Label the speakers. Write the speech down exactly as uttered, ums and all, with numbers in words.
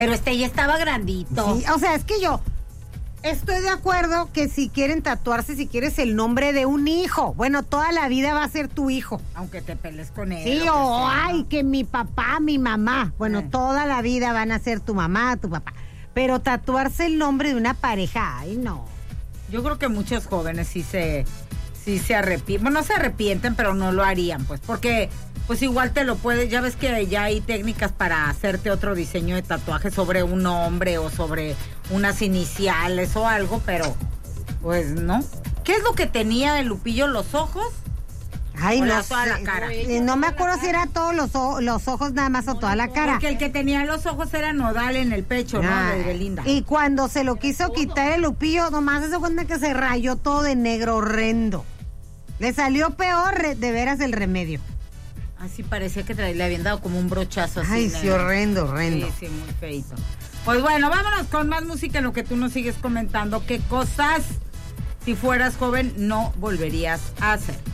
Speaker 1: Pero este ya estaba grandito.
Speaker 2: Sí, o sea, es que yo estoy de acuerdo que si quieren tatuarse, si quieres el nombre de un hijo, bueno, toda la vida va a ser tu hijo.
Speaker 1: Aunque te pelees con él.
Speaker 2: Sí, o ay, que mi papá, mi mamá. Bueno, eh. toda la vida van a ser tu mamá, tu papá. Pero tatuarse el nombre de una pareja, ay, no.
Speaker 1: Yo creo que muchos jóvenes sí se, sí se arrepienten. Bueno, no se arrepienten, pero no lo harían, pues, porque pues igual te lo puedes, ya ves que ya hay técnicas para hacerte otro diseño de tatuaje sobre un nombre o sobre unas iniciales o algo, pero pues no. ¿Qué es lo que tenía de Lupillo, los ojos?
Speaker 2: Ay,
Speaker 1: o
Speaker 2: no
Speaker 1: la, toda
Speaker 2: sé,
Speaker 1: la cara.
Speaker 2: No me acuerdo si era todos los, los ojos nada más o toda la cara.
Speaker 1: Porque el que tenía los ojos era Nodal en el pecho, ¿no? De Belinda.
Speaker 2: Y cuando se lo quiso quitar el Lupillo, nomás se cuenta que se rayó todo de negro horrendo. Le salió peor de veras el remedio.
Speaker 1: Así parecía que le habían dado como un brochazo así.
Speaker 2: Ay, sí, negro. horrendo, horrendo.
Speaker 1: Sí, sí, muy feito. Pues bueno, vámonos con más música en lo que tú nos sigues comentando. ¿Qué cosas, si fueras joven, no volverías a hacer?